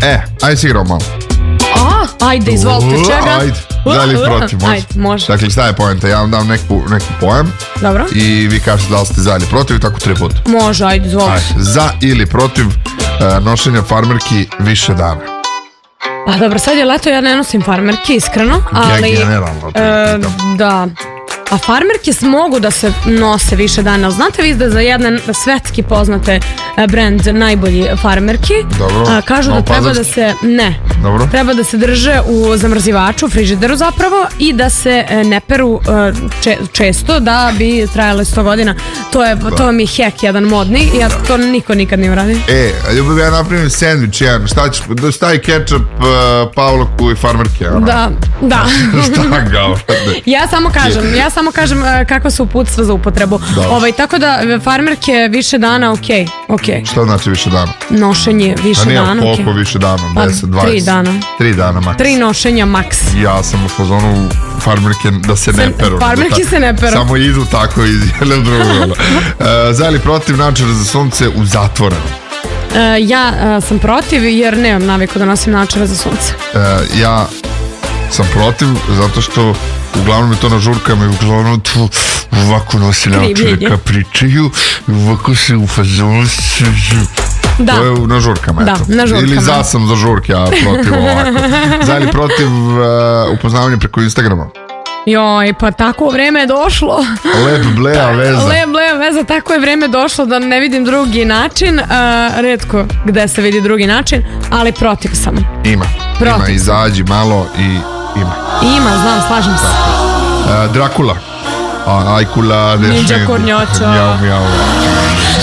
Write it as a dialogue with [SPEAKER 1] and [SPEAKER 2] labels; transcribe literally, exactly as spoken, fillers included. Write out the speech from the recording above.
[SPEAKER 1] E, ajde si igrao malo.
[SPEAKER 2] A, ajde, izvolite, čega?
[SPEAKER 1] Ajde, za ili protiv, može.
[SPEAKER 2] Ajde, može.
[SPEAKER 1] Dakle, šta je poenta? Ja vam dam neku, neku pojem.
[SPEAKER 2] Dobro.
[SPEAKER 1] I vi kažete da li ste za ili protiv i tako tri puta.
[SPEAKER 2] Može, ajde, izvolite.
[SPEAKER 1] Ajde, za ili protiv uh, nošenja farmerki više dana.
[SPEAKER 2] Pa dobro, sad je leto, ja ne nosim farmerki, iskreno, ali...
[SPEAKER 1] Ja generalno.
[SPEAKER 2] E, da... A farmerke mogu da se nose više dana. Znate vi da za jedan svetski poznate brand najbolji farmerki
[SPEAKER 1] Dobro.
[SPEAKER 2] kažu da treba da se ne
[SPEAKER 1] Dobro.
[SPEAKER 2] treba da se drže u zamrzivaču, frižideru zapravo, i da se ne peru če, često da bi trajale sto godina. To je, to mi je hek jedan modni i ja to niko nikad ne uradi.
[SPEAKER 1] E, ljubav, ja napravim sandvič jedan. Šta ćeš, stavi ketchup, uh, pavlaku i farmerke. Ona.
[SPEAKER 2] Da, da.
[SPEAKER 1] Šta ga?
[SPEAKER 2] Ja samo kažem, ja samo kažem kakva su uputstva za upotrebu. Ovaj, tako da farmerke više dana, ok, ok.
[SPEAKER 1] Šta znači više dana?
[SPEAKER 2] Nošenje više dana, ok.
[SPEAKER 1] A nije koliko više dana? deset, dvadeset?
[SPEAKER 2] Tri dana.
[SPEAKER 1] Tri dana maks.
[SPEAKER 2] Tri nošenja maks.
[SPEAKER 1] Ja sam u fazonu farmerke da se ne peru.
[SPEAKER 2] Farmerke se ne peru.
[SPEAKER 1] Samo idu tako iz jednog drugog. Za ili protiv naočara za sunce u zatvoreno?
[SPEAKER 2] Ja sam protiv jer nemam naviku da nosim naočare za sunce.
[SPEAKER 1] Ja sam protiv zato što uglavnom je to na žurkama i uglavnom tu ovako nosi naočare kad pričaju i ovako se u fazonu.
[SPEAKER 2] Da.
[SPEAKER 1] To je na žurkama,
[SPEAKER 2] da,
[SPEAKER 1] eto.
[SPEAKER 2] Na žurkama.
[SPEAKER 1] Ili za sam za žurke, a protiv ovako. Za ili protiv uh, upoznavanja preko Instagrama?
[SPEAKER 2] Joj, pa tako vreme je došlo.
[SPEAKER 1] Lep blea veza.
[SPEAKER 2] Lep blea veza, tako je vreme došlo da ne vidim drugi način. Uh, redko gde se vidi drugi način, ali protiv sam.
[SPEAKER 1] Ima, protiv ima, izađi malo i ima.
[SPEAKER 2] Ima, znam, slažem se.
[SPEAKER 1] Uh, Drakula. Ajkula.
[SPEAKER 2] Ninja kornjača.
[SPEAKER 1] Mjau, mjau.